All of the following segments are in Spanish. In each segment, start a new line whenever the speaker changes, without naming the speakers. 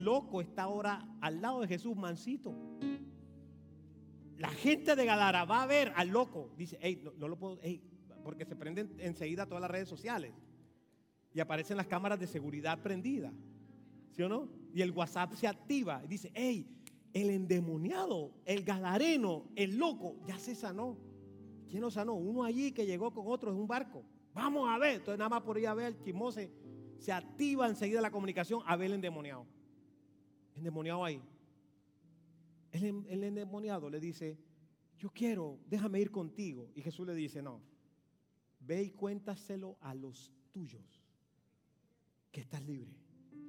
loco está ahora al lado de Jesús, mansito. La gente de Gadara va a ver al loco. Dice, hey, no lo puedo, hey, porque se prenden enseguida todas las redes sociales y aparecen las cámaras de seguridad prendidas, ¿sí o no? Y el WhatsApp se activa y dice, hey, el endemoniado, el gadareno, el loco, ya se sanó. ¿Quién lo sanó? Uno allí que llegó con otro en un barco. Vamos a ver. Entonces nada más por ir a ver el chismose, se activa enseguida la comunicación a ver el endemoniado. Endemoniado ahí. El endemoniado le dice, yo quiero, déjame ir contigo. Y Jesús le dice, no, ve y cuéntaselo a los tuyos, que estás libre.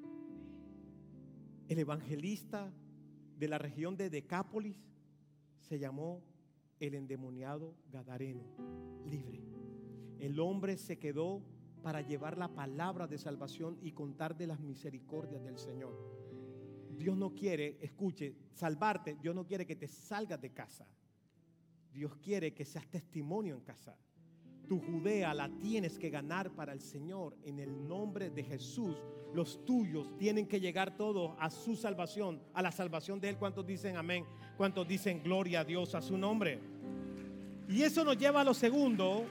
El evangelista de la región de Decápolis se llamó el endemoniado gadareno, libre. El hombre se quedó para llevar la palabra de salvación y contar de las misericordias del Señor. Dios no quiere, escuche, salvarte. Dios no quiere que te salgas de casa. Dios quiere que seas testimonio en casa. Tu Judea la tienes que ganar para el Señor en el nombre de Jesús. Los tuyos tienen que llegar todos a su salvación, a la salvación de Él. ¿Cuántos dicen amén? ¿Cuántos dicen gloria a Dios, a su nombre? Y eso nos lleva a lo segundo,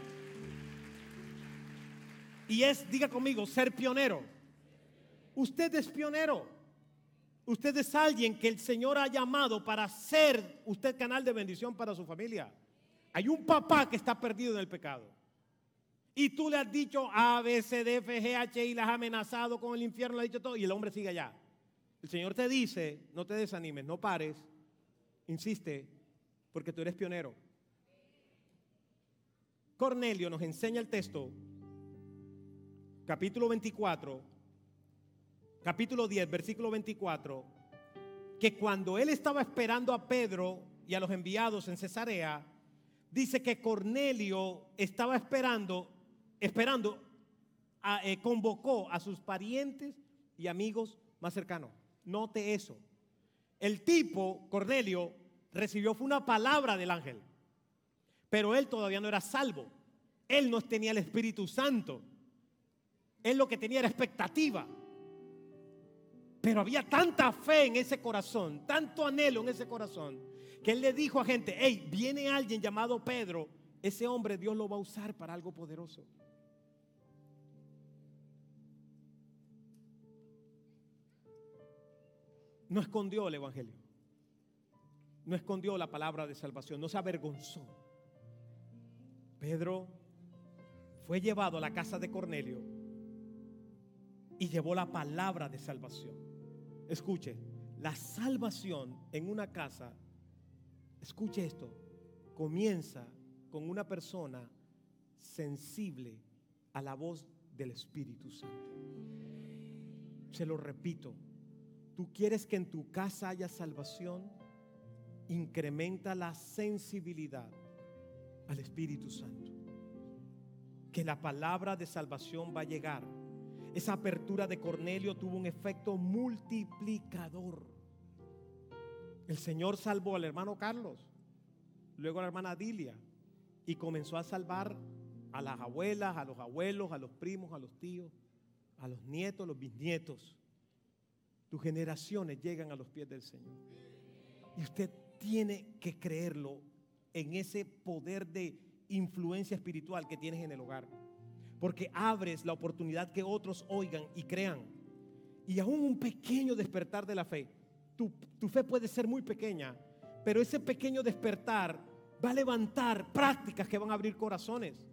y es, diga conmigo, ser pionero. Usted es pionero. Usted es alguien que el Señor ha llamado para ser usted canal de bendición para su familia. Hay un papá que está perdido en el pecado y tú le has dicho A, B, C, D, F, G, H, I, las has amenazado con el infierno, le has dicho todo y el hombre sigue allá. El Señor te dice, no te desanimes, no pares, insiste, porque tú eres pionero. Cornelio nos enseña el texto, capítulo 24, capítulo 10, versículo 24, que cuando él estaba esperando a Pedro y a los enviados en Cesarea, dice que Cornelio estaba convocó a sus parientes y amigos más cercanos. Note eso. El tipo, Cornelio, recibió fue una palabra del ángel, pero él todavía no era salvo. Él no tenía el Espíritu Santo. Él lo que tenía era expectativa. Pero había tanta fe en ese corazón, tanto anhelo en ese corazón, que él le dijo a gente, hey, viene alguien llamado Pedro, ese hombre Dios lo va a usar para algo poderoso. No escondió el evangelio, no escondió la palabra de salvación, no se avergonzó. Pedro fue llevado a la casa de Cornelio y llevó la palabra de salvación. Escuche, la salvación en una casa, escuche esto, comienza con una persona sensible a la voz del Espíritu Santo. Se lo repito, tú quieres que en tu casa haya salvación, incrementa la sensibilidad al Espíritu Santo, que la palabra de salvación va a llegar. Esa apertura de Cornelio tuvo un efecto multiplicador. El Señor salvó al hermano Carlos, luego a la hermana Dilia, y comenzó a salvar a las abuelas, a los abuelos, a los primos, a los tíos, a los nietos, a los bisnietos. Tus generaciones llegan a los pies del Señor. Y usted tiene que creerlo en ese poder de influencia espiritual que tienes en el hogar, porque abres la oportunidad que otros oigan y crean. Y aún un pequeño despertar de la fe, tu fe puede ser muy pequeña, pero ese pequeño despertar va a levantar prácticas que van a abrir corazones.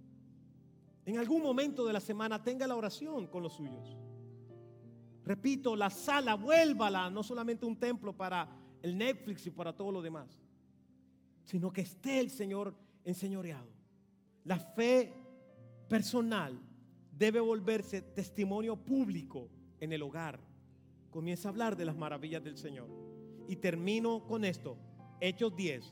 En algún momento de la semana tenga la oración con los suyos. Repito, la sala, vuélvala, no solamente un templo para el Netflix y para todo lo demás, sino que esté el Señor enseñoreado. La fe personal debe volverse testimonio público en el hogar. Comienza a hablar de las maravillas del Señor. Y termino con esto. Hechos 10,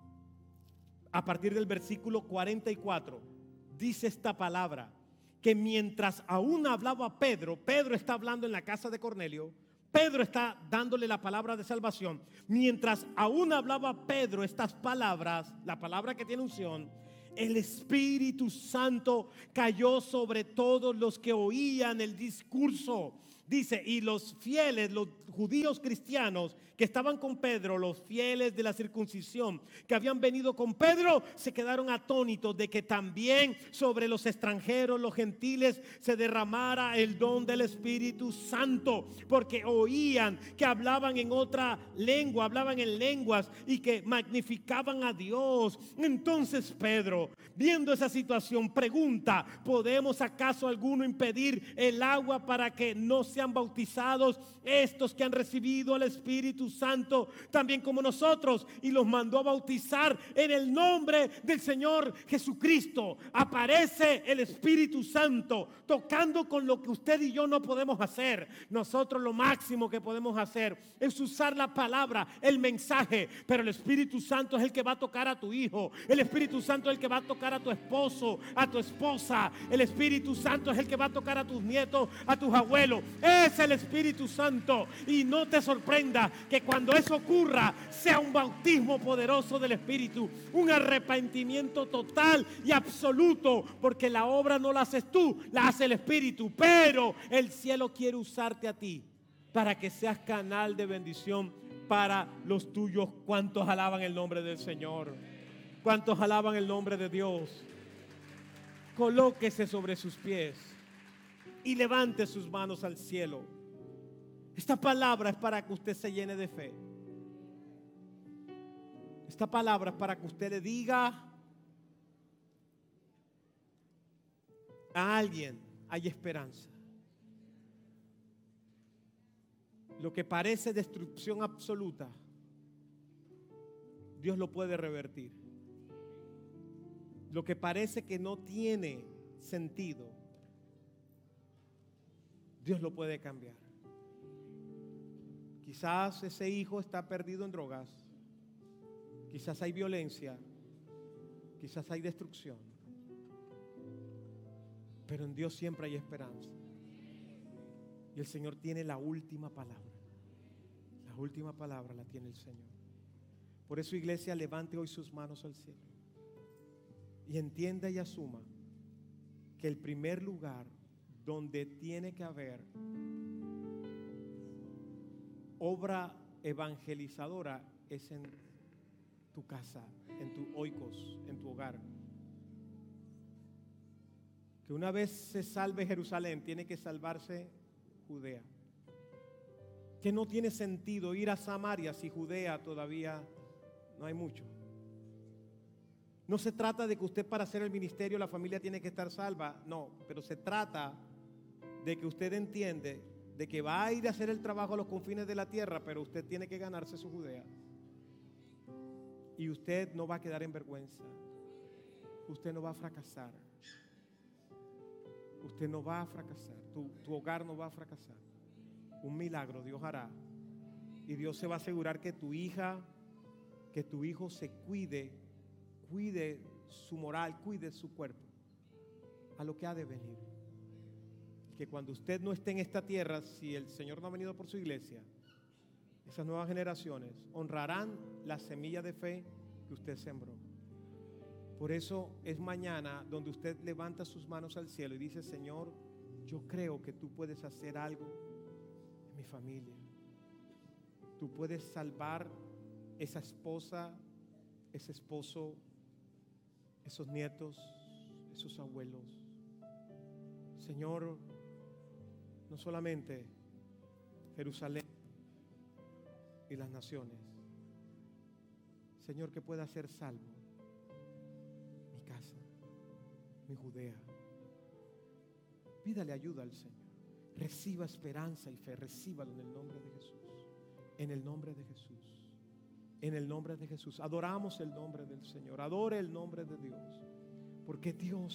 a partir del versículo 44, dice esta palabra, que mientras aún hablaba Pedro está hablando en la casa de Cornelio, Pedro está dándole la palabra de salvación. Mientras aún hablaba Pedro estas palabras, la palabra que tiene unción, el Espíritu Santo cayó sobre todos los que oían el discurso. Dice, y los fieles, los judíos cristianos que estaban con Pedro, los fieles de la circuncisión que habían venido con Pedro, se quedaron atónitos de que también sobre los extranjeros, los gentiles, se derramara el don del Espíritu Santo, porque oían que hablaban en otra lengua, hablaban en lenguas y que magnificaban a Dios. Entonces Pedro, viendo esa situación, pregunta: ¿podemos acaso alguno impedir el agua para que no sean bautizados estos que han recibido el Espíritu Santo también como nosotros? Y los mandó a bautizar en el nombre del Señor Jesucristo. Aparece el Espíritu Santo tocando con lo que usted y yo no podemos hacer. Nosotros lo máximo que podemos hacer es usar la palabra, el mensaje, pero el Espíritu Santo es el que va a tocar a tu hijo. El Espíritu Santo es el que va a tocar a tu esposo, a tu esposa. El Espíritu Santo es el que va a tocar a tus nietos, a tus abuelos. Es el Espíritu Santo. Y no te sorprenda que cuando eso ocurra sea un bautismo poderoso del Espíritu, un arrepentimiento total y absoluto, porque la obra no la haces tú, la hace el Espíritu. Pero el cielo quiere usarte a ti para que seas canal de bendición para los tuyos. ¿Cuántos alaban el nombre del Señor? ¿Cuántos alaban el nombre de Dios? Colóquese sobre sus pies y levante sus manos al cielo. Esta palabra es para que usted se llene de fe. Esta palabra es para que usted le diga a alguien: hay esperanza. Lo que parece destrucción absoluta, Dios lo puede revertir. Lo que parece que no tiene sentido, Dios lo puede cambiar. Quizás ese hijo está perdido en drogas, quizás hay violencia, quizás hay destrucción, pero en Dios siempre hay esperanza. Y el Señor tiene la última palabra. La última palabra la tiene el Señor. Por eso, iglesia, levante hoy sus manos al cielo y entienda y asuma que el primer lugar donde tiene que haber obra evangelizadora es en tu casa, en tu oikos, en tu hogar. Que una vez se salve Jerusalén, tiene que salvarse Judea. Que no tiene sentido ir a Samaria si Judea todavía no hay mucho. No se trata de que usted, para hacer el ministerio, la familia tiene que estar salva. No, pero se trata de que usted entiende de que va a ir a hacer el trabajo a los confines de la tierra, pero usted tiene que ganarse su Judea. Y usted no va a quedar en vergüenza. Usted no va a fracasar. Usted no va a fracasar. Tu hogar no va a fracasar. Un milagro Dios hará. Y Dios se va a asegurar que tu hija, que tu hijo se cuide su moral, cuide su cuerpo a lo que ha de venir. Que cuando usted no esté en esta tierra, si el Señor no ha venido por su iglesia, esas nuevas generaciones honrarán la semilla de fe que usted sembró. Por eso es mañana donde usted levanta sus manos al cielo y dice: Señor, yo creo que tú puedes hacer algo en mi familia. Tú puedes salvar esa esposa, ese esposo, esos nietos, esos abuelos. Señor, no solamente Jerusalén y las naciones. Señor, que pueda ser salvo mi casa, mi Judea. Pídale ayuda al Señor. Reciba esperanza y fe. Recíbalo en el nombre de Jesús. En el nombre de Jesús. En el nombre de Jesús. Adoramos el nombre del Señor. Adore el nombre de Dios. Porque Dios